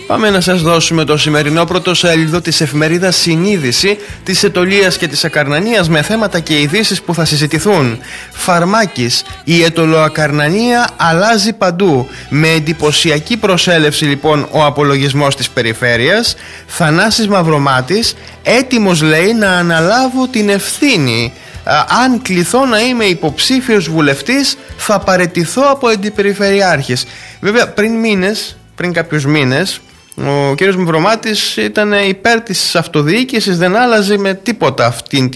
Πάμε να σας δώσουμε το σημερινό πρωτοσέλιδο της εφημερίδας Συνείδηση της Αιτωλείας και της Ακαρνανίας με θέματα και ειδήσεις που θα συζητηθούν. Φαρμάκης, η Αιτωλοακαρνανία αλλάζει παντού. Με εντυπωσιακή προσέλευση λοιπόν ο απολογισμός της περιφέρειας. Θανάσης Μαυρομάτης, έτοιμος λέει να αναλάβω την ευθύνη. Αν κληθώ να είμαι υποψήφιος βουλευτής θα παραιτηθώ από αντιπεριφερειάρχης. Βέβαια πριν κάποιους μήνες ο κ. Μαυρομάτης ήταν υπέρ της αυτοδιοίκησης, δεν άλλαζε με τίποτα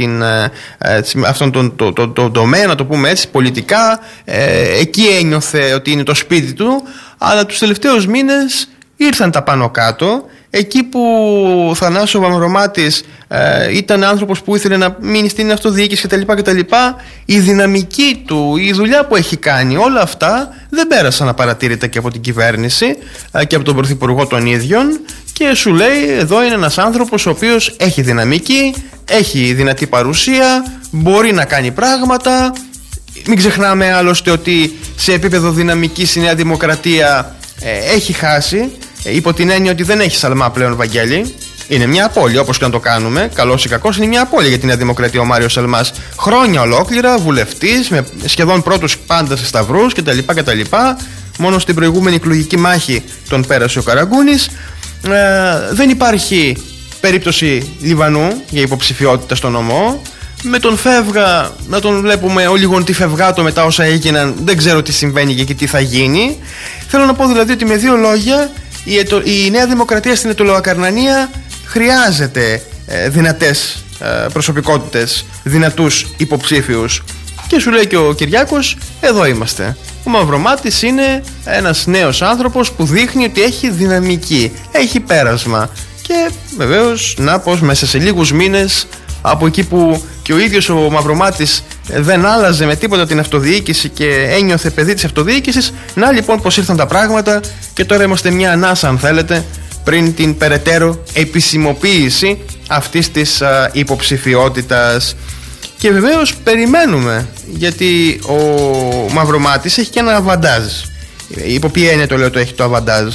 αυτόν τον τομέα, να το πούμε έτσι, πολιτικά. Εκεί ένιωθε ότι είναι το σπίτι του, αλλά τους τελευταίους μήνες ήρθαν τα πάνω κάτω. Εκεί που ο Θανάσης Μαυρομάτης ήταν άνθρωπος που ήθελε να μείνει στην αυτοδιοίκηση κτλ, η δυναμική του, η δουλειά που έχει κάνει, όλα αυτά δεν πέρασαν απαρατήρητα και από την κυβέρνηση και από τον Πρωθυπουργό των ίδιων, και σου λέει εδώ είναι ένας άνθρωπος ο οποίος έχει δυναμική, έχει δυνατή παρουσία, μπορεί να κάνει πράγματα. Μην ξεχνάμε άλλωστε ότι σε επίπεδο δυναμικής η Νέα Δημοκρατία έχει χάσει, υπό την έννοια ότι δεν έχει Σαλμά πλέον, Βαγγέλη. Είναι μια απώλεια, όπως και να το κάνουμε, καλός ή κακός, είναι μια απώλεια για την Νέα Δημοκρατία ο Μάριος Σαλμάς. Χρόνια ολόκληρα, βουλευτής, με σχεδόν πρώτους πάντα σε σταυρούς κτλ. Μόνο στην προηγούμενη εκλογική μάχη τον πέρασε ο Καραγκούνης. Δεν υπάρχει περίπτωση Λιβανού για υποψηφιότητα στο νομό. Με τον Φεύγα να τον βλέπουμε όλιγον τη Φευγάτο μετά όσα έγιναν, δεν ξέρω τι συμβαίνει και τι θα γίνει. Θέλω να πω δηλαδή ότι με δύο λόγια η Νέα Δημοκρατία στην Αιτωλοακαρνανία χρειάζεται δυνατές προσωπικότητες, δυνατούς υποψήφιους. Και σου λέει και ο Κυριάκος, εδώ είμαστε. Ο Μαυρομάτης είναι ένας νέος άνθρωπος που δείχνει ότι έχει δυναμική, έχει πέρασμα. Και βεβαίως να πως μέσα σε λίγους μήνες, από εκεί που και ο ίδιος ο Μαυρομάτης δεν άλλαζε με τίποτα την αυτοδιοίκηση και ένιωθε παιδί της αυτοδιοίκησης, να λοιπόν πως ήρθαν τα πράγματα και τώρα είμαστε μια ανάσα, αν θέλετε, πριν την περαιτέρω επισημοποίηση αυτής της υποψηφιότητας. Και βεβαίως περιμένουμε, γιατί ο Μαυρομάτης έχει και ένα αβαντάζ. Υπό ποια έννοια το λέω το έχει το αβαντάζ?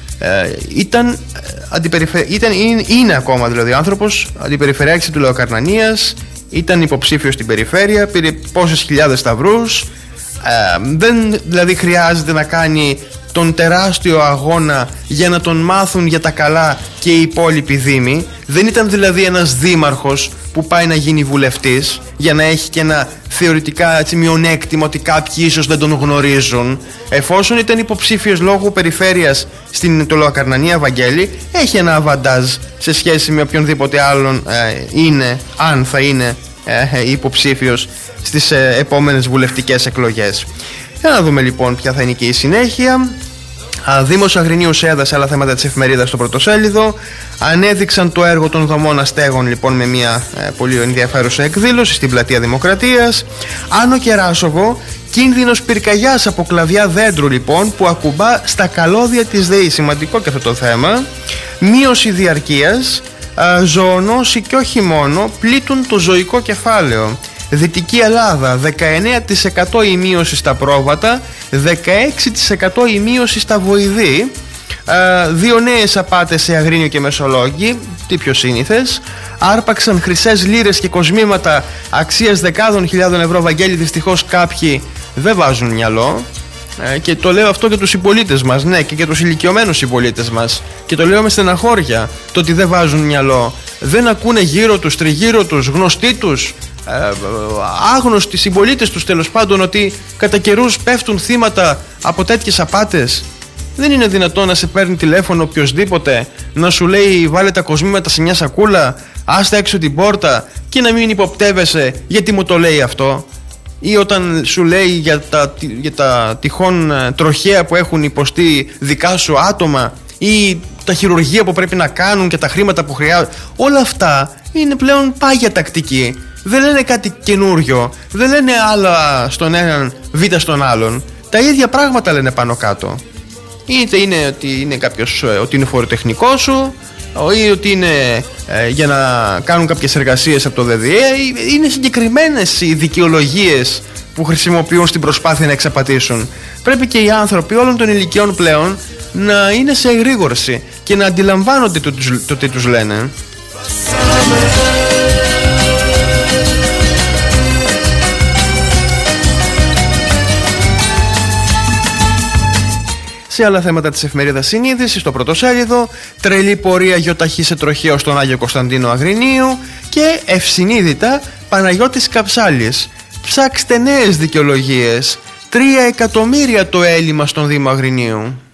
Είναι ακόμα δηλαδή άνθρωπος αντιπεριφερειάρχης του Αιτωλοακαρνανίας, ήταν υποψήφιος στην περιφέρεια, πήρε πόσες χιλιάδες σταυρούς, δεν δηλαδή χρειάζεται να κάνει τον τεράστιο αγώνα για να τον μάθουν για τα καλά και οι υπόλοιποι δήμοι. Δεν ήταν δηλαδή ένας δήμαρχος που πάει να γίνει βουλευτής για να έχει και ένα θεωρητικά μειονέκτημα ότι κάποιοι ίσως δεν τον γνωρίζουν. Εφόσον ήταν υποψήφιος λόγω περιφέρειας στην Αιτωλοακαρνανία, Βαγγέλη, έχει ένα αβαντάζ σε σχέση με οποιονδήποτε άλλον είναι, αν θα είναι υποψήφιος στις επόμενες βουλευτικές εκλογές. Για να δούμε λοιπόν ποια θα είναι και η συνέχεια. Δήμος Αγρινίου έδωσε άλλα θέματα της εφημερίδας στο πρωτοσέλιδο. Ανέδειξαν το έργο των δομών αστέγων λοιπόν με μια πολύ ενδιαφέρουσα εκδήλωση στην Πλατεία Δημοκρατίας. Άνω Κεράσοβο, κίνδυνος πυρκαγιάς από κλαδιά δέντρου λοιπόν που ακουμπά στα καλώδια της ΔΕΗ. Σημαντικό και αυτό το θέμα. Μείωση διαρκείας, ζωονόση και όχι μόνο πλήττουν το ζωικό κεφάλαιο. Δυτική Ελλάδα, 19% η μείωση στα πρόβατα, 16% η μείωση στα βοηδή. Δύο νέες απάτες σε Αγρίνιο και Μεσολόγγι, τι πιο σύνηθες. Άρπαξαν χρυσές λίρες και κοσμήματα αξίας δεκάδων χιλιάδων ευρώ. Βαγγέλη, δυστυχώς κάποιοι δεν βάζουν μυαλό. Και το λέω αυτό για τους συμπολίτες μας, ναι, και για τους ηλικιωμένους συμπολίτες μας. Και το λέω με στεναχώρια, το ότι δεν βάζουν μυαλό. Δεν ακούνε γύρω τους, τριγύρω τους, γνωστοί τους, άγνωστοι συμπολίτες τους τέλος πάντων, ότι κατά καιρούς πέφτουν θύματα από τέτοιες απάτες. Δεν είναι δυνατόν να σε παίρνει τηλέφωνο οποιοσδήποτε να σου λέει βάλε τα κοσμήματα σε μια σακούλα, άστα έξω την πόρτα, και να μην υποπτεύεσαι γιατί μου το λέει αυτό. Ή όταν σου λέει για τα τυχόν τροχαία που έχουν υποστεί δικά σου άτομα, ή τα χειρουργεία που πρέπει να κάνουν και τα χρήματα που χρειάζονται. Όλα αυτά είναι πλέον πάγια τακτική. Δεν λένε κάτι καινούριο, δεν λένε άλλα στον έναν β στον άλλον. Τα ίδια πράγματα λένε πάνω κάτω. Είτε είναι ότι είναι κάποιος, ότι είναι φοροτεχνικό σου, ή ότι είναι για να κάνουν κάποιες εργασίες από το ΔΔΕ. Είναι συγκεκριμένες οι δικαιολογίες που χρησιμοποιούν στην προσπάθεια να εξαπατήσουν. Πρέπει και οι άνθρωποι όλων των ηλικιών πλέον να είναι σε εγρήγορση και να αντιλαμβάνονται το τι τους λένε. Σε άλλα θέματα της εφημερίδας Συνείδηση, στο πρωτοσέλιδο, τρελή πορεία γιοταχή σε τροχαίο στον Άγιο Κωνσταντίνο Αγρινίου και ευσυνείδητα Παναγιώτης Καψάλης. Ψάξτε νέες δικαιολογίες. 3 εκατομμύρια το έλλειμμα στον Δήμο Αγρινίου.